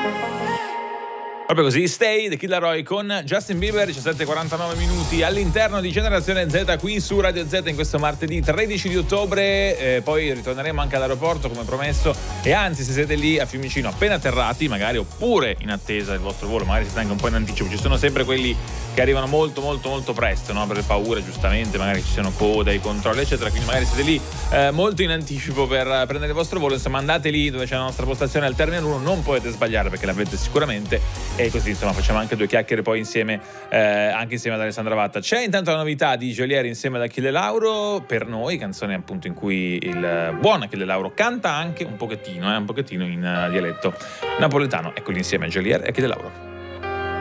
Proprio così, Stay, The Kid Laroi con Justin Bieber, 17:49 minuti all'interno di Generazione Z qui su Radio Z in questo martedì 13 di ottobre, poi ritorneremo anche all'aeroporto come promesso, e anzi se siete lì a Fiumicino appena atterrati magari, oppure in attesa del vostro volo, magari siete anche un po' in anticipo, ci sono sempre quelli che arrivano molto molto molto presto, no? Per paura giustamente, magari ci siano code, i controlli eccetera, quindi magari siete lì molto in anticipo per prendere il vostro volo, insomma andate lì dove c'è la nostra postazione al Terminal 1, non potete sbagliare perché l'avrete sicuramente, e così insomma facciamo anche due chiacchiere poi insieme, anche insieme ad Alessandra Vatta. C'è intanto la novità di Geolier insieme ad Achille Lauro, per noi, canzone appunto in cui il buon Achille Lauro canta anche un pochettino in dialetto napoletano. Ecco l'insieme Geolier e Achille Lauro.